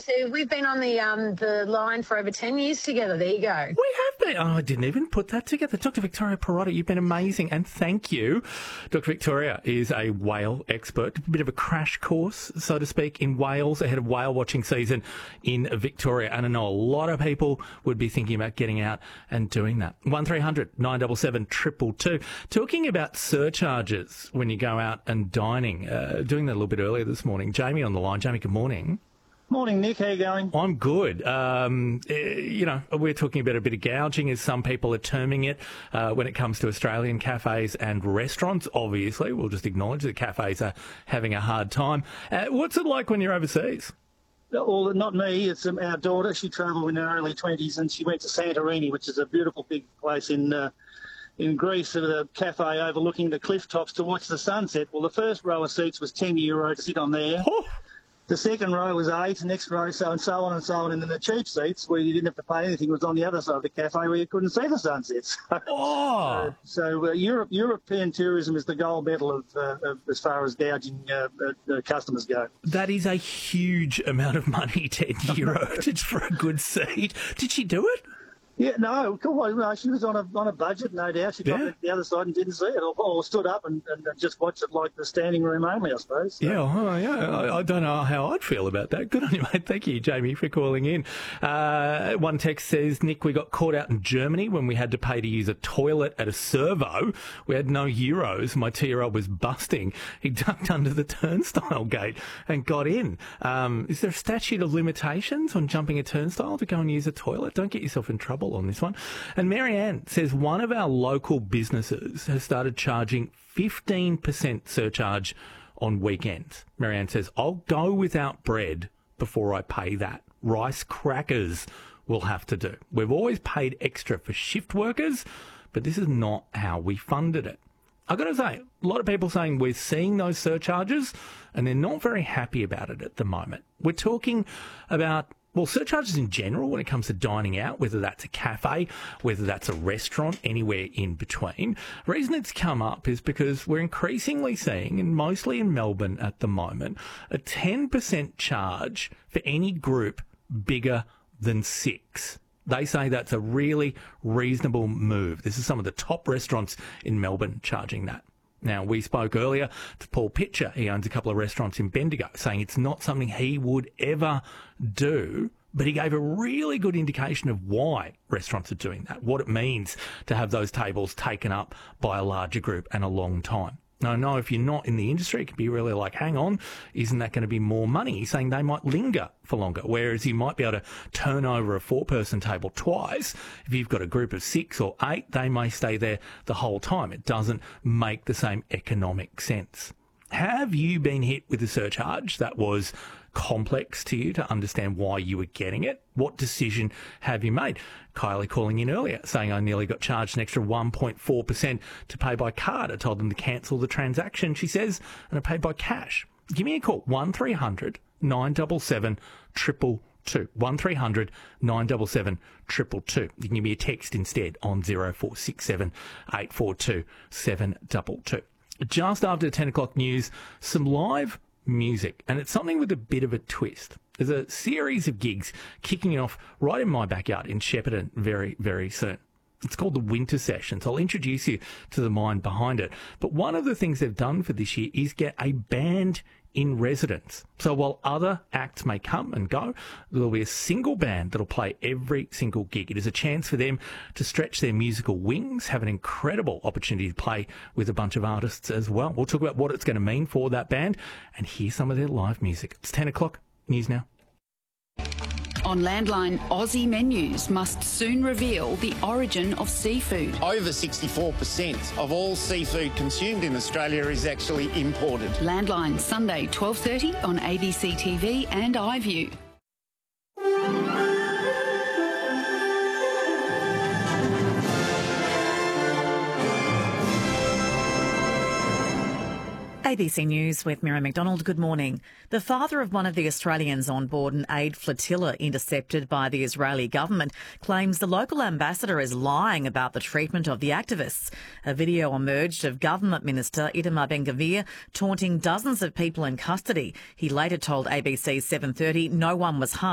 So we've been on the line for over 10 years together. There you go. We have been. Oh, I didn't even put that together. Dr. Victoria Perotta, you've been amazing, and thank you. Dr. Victoria is a whale expert, a bit of a crash course, so to speak, in whales ahead of whale watching season in Victoria. And I know a lot of people would be thinking about getting out and doing that. 1300 977 222. Talking about surcharges when you go out and dining, doing that a little bit earlier this morning. Jamie on the line. Jamie, good morning. Morning, Nick. How you going? I'm good. We're talking about a bit of gouging, as some people are terming it, when it comes to Australian cafes and restaurants. Obviously, we'll just acknowledge that cafes are having a hard time. What's it like when you're overseas? Well, not me. It's our daughter. She travelled in her early 20s and she went to Santorini, which is a beautiful big place in Greece, at a cafe overlooking the cliff tops to watch the sunset. Well, the first row of seats was €10 to sit on there. Oh. The second row was $8, the next row so on and so on and so on. And then the cheap seats, where you didn't have to pay anything, was on the other side of the cafe where you couldn't see the sunsets. European tourism is the gold medal of as far as gouging customers go. That is a huge amount of money, €10, just for a good seat. Did she do it? Yeah, no, she was on a budget, no doubt. She got to the other side and didn't see it, or stood up and just watched it like the standing room only, I suppose. So. I don't know how I'd feel about that. Good on you, mate. Thank you, Jamie, for calling in. One text says, Nick, we got caught out in Germany when we had to pay to use a toilet at a servo. We had no euros. My 2-year-old was busting. He ducked under the turnstile gate and got in. Is there a statute of limitations on jumping a turnstile to go and use a toilet? Don't get yourself in trouble on this one. And Marianne says one of our local businesses has started charging 15% surcharge on weekends. Marianne says, I'll go without bread before I pay that. Rice crackers will have to do. We've always paid extra for shift workers, but this is not how we funded it. I've got to say, a lot of people saying we're seeing those surcharges and they're not very happy about it at the moment. We're talking about surcharges in general when it comes to dining out, whether that's a cafe, whether that's a restaurant, anywhere in between. The reason it's come up is because we're increasingly seeing, and mostly in Melbourne at the moment, a 10% charge for any group bigger than 6. They say that's a really reasonable move. This is some of the top restaurants in Melbourne charging that. Now, we spoke earlier to Paul Pitcher. He owns a couple of restaurants in Bendigo, saying it's not something he would ever do, but he gave a really good indication of why restaurants are doing that, what it means to have those tables taken up by a larger group and a long time. Now, I know if you're not in the industry, it can be really like, hang on, isn't that going to be more money? He's saying they might linger for longer, whereas you might be able to turn over a 4-person table twice. If you've got a group of 6 or 8, they may stay there the whole time. It doesn't make the same economic sense. Have you been hit with a surcharge that was complex to you to understand why you were getting it? What decision have you made? Kylie calling in earlier saying I nearly got charged an extra 1.4% to pay by card. I told them to cancel the transaction, she says, and I paid by cash. Give me a call, 1300 977 222. 1300 977 222. You can give me a text instead on 0467 842 722. Just after 10 o'clock news, some live music, and it's something with a bit of a twist. There's a series of gigs kicking off right in my backyard in Shepparton very, very soon. It's called the Winter Sessions. I'll introduce you to the mind behind it. But one of the things they've done for this year is get a band in residence. So while other acts may come and go, there'll be a single band that'll play every single gig. It is a chance for them to stretch their musical wings, have an incredible opportunity to play with a bunch of artists as well. We'll talk about what it's going to mean for that band and hear some of their live music. It's 10 o'clock. News now. On Landline, Aussie menus must soon reveal the origin of seafood. Over 64% of all seafood consumed in Australia is actually imported. Landline, Sunday, 12:30 on ABC TV and iView. ABC News with Miriam McDonald. Good morning. The father of one of the Australians on board an aid flotilla intercepted by the Israeli government claims the local ambassador is lying about the treatment of the activists. A video emerged of Government Minister Itamar Ben-Gvir taunting dozens of people in custody. He later told ABC 7:30 no one was harmed.